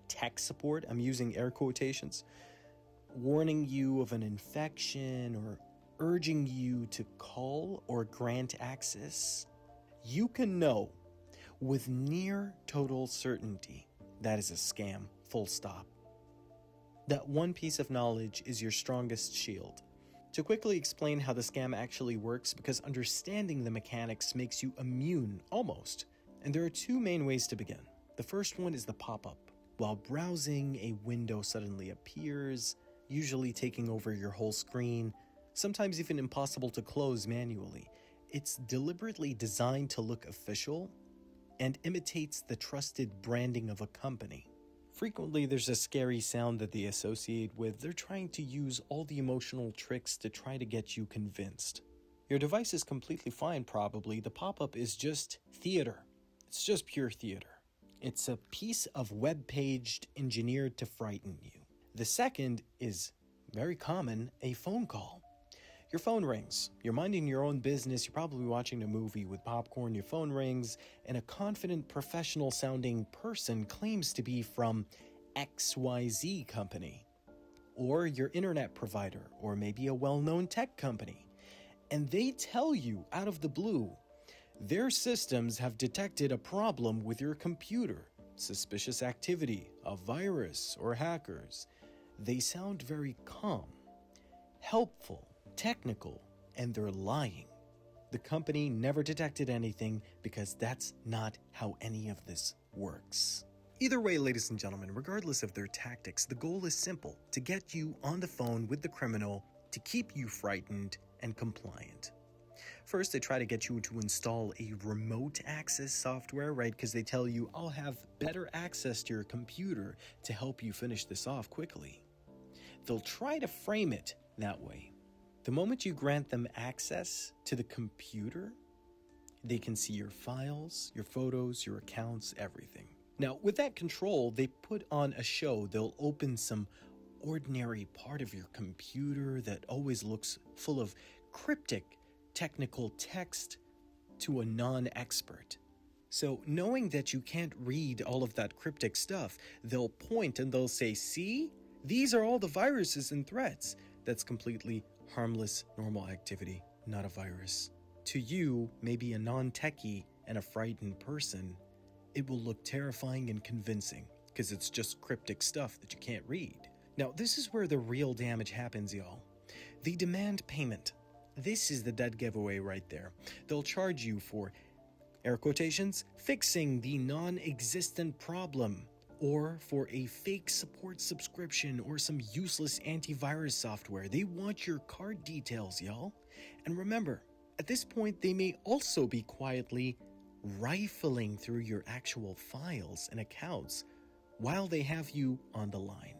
tech support, I'm using air quotations, warning you of an infection or urging you to call or grant access, you can know with near total certainty that is a scam, full stop. That one piece of knowledge is your strongest shield. To quickly explain how the scam actually works, because understanding the mechanics makes you immune, almost. And there are two main ways to begin. The first one is the pop-up. While browsing, a window suddenly appears, usually taking over your whole screen, sometimes even impossible to close manually. It's deliberately designed to look official and imitates the trusted branding of a company. Frequently, there's a scary sound that they associate with. They're trying to use all the emotional tricks to try to get you convinced. Your device is completely fine, probably. The pop-up is just theater. It's just pure theater. It's a piece of web page engineered to frighten you. The second is very common, a phone call. Your phone rings. You're minding your own business. You're probably watching a movie with popcorn. Your phone rings, and a confident, professional-sounding person claims to be from XYZ company, or your internet provider, or maybe a well-known tech company. And they tell you, out of the blue, their systems have detected a problem with your computer, suspicious activity, a virus, or hackers. They sound very calm, helpful, technical, and they're lying. The company never detected anything because that's not how any of this works. Either way, ladies and gentlemen, regardless of their tactics, the goal is simple: to get you on the phone with the criminal, to keep you frightened and compliant. First, they try to get you to install a remote access software, right? Because they tell you, I'll have better access to your computer to help you finish this off quickly. They'll try to frame it that way. The moment you grant them access to the computer, they can see your files, your photos, your accounts, everything. Now, with that control, they put on a show. They'll open some ordinary part of your computer that always looks full of cryptic technical text to a non-expert. So, knowing that you can't read all of that cryptic stuff, they'll point and they'll say, see? These are all the viruses and threats. That's completely harmless, normal activity, not a virus. To you, maybe a non-techie and a frightened person, it will look terrifying and convincing because it's just cryptic stuff that you can't read. Now, this is where the real damage happens, y'all. They demand payment. This is the dead giveaway right there. They'll charge you for, air quotations, fixing the non-existent problem, or for a fake support subscription or some useless antivirus software. They want your card details, y'all. And remember, at this point, they may also be quietly rifling through your actual files and accounts while they have you on the line.